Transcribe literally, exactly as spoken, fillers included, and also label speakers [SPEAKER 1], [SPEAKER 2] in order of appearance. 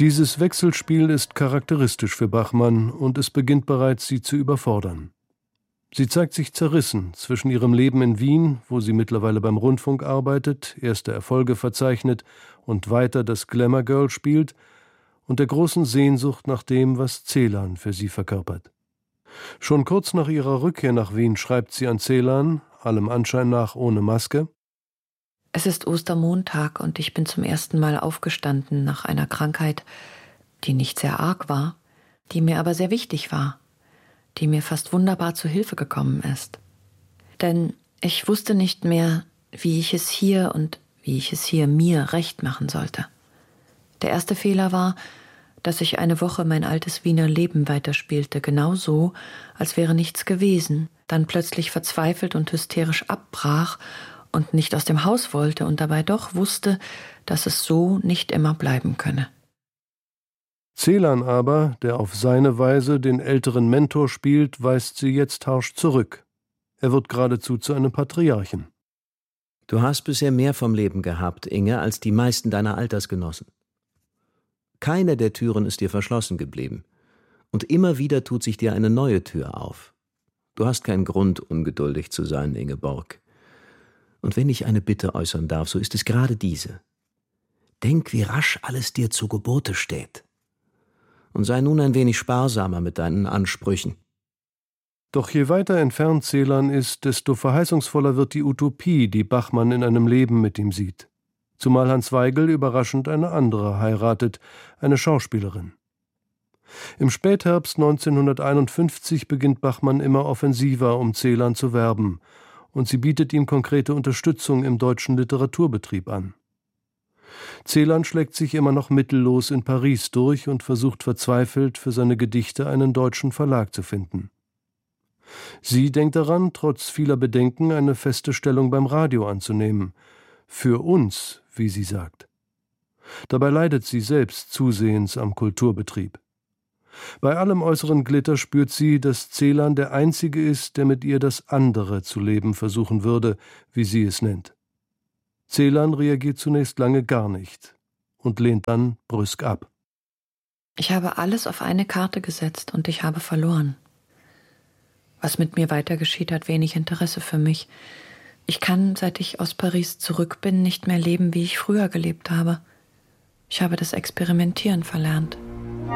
[SPEAKER 1] Dieses Wechselspiel ist charakteristisch für Bachmann und es beginnt bereits, sie zu überfordern. Sie zeigt sich zerrissen zwischen ihrem Leben in Wien, wo sie mittlerweile beim Rundfunk arbeitet, erste Erfolge verzeichnet und weiter das Glamour Girl spielt, und der großen Sehnsucht nach dem, was Celan für sie verkörpert. Schon kurz nach ihrer Rückkehr nach Wien schreibt sie an Celan, allem Anschein nach ohne Maske:
[SPEAKER 2] Es ist Ostermontag und ich bin zum ersten Mal aufgestanden nach einer Krankheit, die nicht sehr arg war, die mir aber sehr wichtig war, die mir fast wunderbar zu Hilfe gekommen ist. Denn ich wusste nicht mehr, wie ich es hier und wie ich es hier mir recht machen sollte. Der erste Fehler war, dass ich eine Woche mein altes Wiener Leben weiterspielte, genau so, als wäre nichts gewesen, dann plötzlich verzweifelt und hysterisch abbrach und nicht aus dem Haus wollte und dabei doch wusste, dass es so nicht immer bleiben könne.
[SPEAKER 1] Celan aber, der auf seine Weise den älteren Mentor spielt, weist sie jetzt harsch zurück. Er wird geradezu zu einem Patriarchen.
[SPEAKER 3] Du hast bisher mehr vom Leben gehabt, Inge, als die meisten deiner Altersgenossen. Keine der Türen ist dir verschlossen geblieben. Und immer wieder tut sich dir eine neue Tür auf. Du hast keinen Grund, ungeduldig zu sein, Ingeborg. Und wenn ich eine Bitte äußern darf, so ist es gerade diese. Denk, wie rasch alles dir zu Gebote steht. Und sei nun ein wenig sparsamer mit deinen Ansprüchen.
[SPEAKER 1] Doch je weiter entfernt Celan ist, desto verheißungsvoller wird die Utopie, die Bachmann in einem Leben mit ihm sieht. Zumal Hans Weigel überraschend eine andere heiratet, eine Schauspielerin. Im Spätherbst neunzehnhunderteinundfünfzig beginnt Bachmann immer offensiver, um Celan zu werben, und sie bietet ihm konkrete Unterstützung im deutschen Literaturbetrieb an. Celan schlägt sich immer noch mittellos in Paris durch und versucht verzweifelt, für seine Gedichte einen deutschen Verlag zu finden. Sie denkt daran, trotz vieler Bedenken eine feste Stellung beim Radio anzunehmen. Für uns, wie sie sagt. Dabei leidet sie selbst zusehends am Kulturbetrieb. Bei allem äußeren Glitter spürt sie, dass Celan der Einzige ist, der mit ihr das andere zu leben versuchen würde, wie sie es nennt. Celan reagiert zunächst lange gar nicht und lehnt dann brüsk ab.
[SPEAKER 2] Ich habe alles auf eine Karte gesetzt und ich habe verloren. Was mit mir weiter geschieht, hat wenig Interesse für mich. Ich kann, seit ich aus Paris zurück bin, nicht mehr leben, wie ich früher gelebt habe. Ich habe das Experimentieren verlernt.